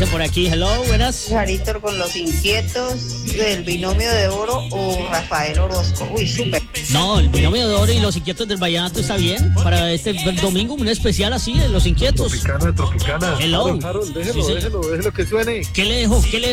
dicen por aquí? Hello, buenas. Charitor con Los Inquietos del Binomio de Oro o Rafael Orozco. Uy, súper. No, el Binomio de Oro y Los Inquietos del Vallenato está bien. Para este domingo, un especial así de Los Inquietos. Tropicana. Hello. Harold, Sí, sí. déjelo que suene. ¿Qué le dejo?